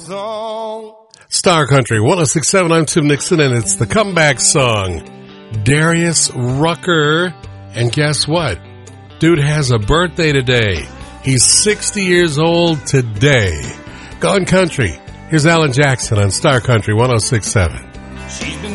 song. Star Country 106.7. I'm Tim Nixon, and it's the comeback song. Darius Rucker. And guess what? Dude has a birthday today. He's 60 years old today. Gone Country. Here's Alan Jackson on Star Country 106.7. She's been